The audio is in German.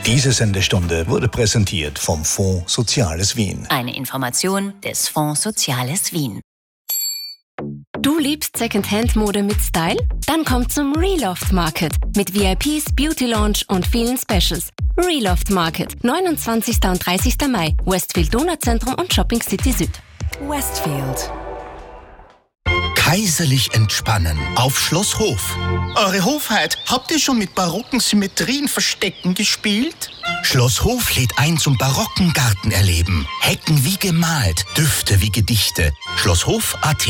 Diese Sendestunde wurde präsentiert vom Fonds Soziales Wien. Eine Information des Fonds Soziales Wien. Du liebst Secondhand-Mode mit Style? Dann komm zum Reloft Market mit VIPs, Beauty Lounge und vielen Specials. Reloft Market, 29. und 30. Mai, Westfield Donauzentrum und Shopping City Süd. Westfield. Kaiserlich entspannen auf Schloss Hof. Eure Hofheit, habt ihr schon mit barocken Symmetrien Verstecken gespielt? Schloss Hof lädt ein zum barocken Gartenerleben. Hecken wie gemalt, Düfte wie Gedichte. Schlosshof.at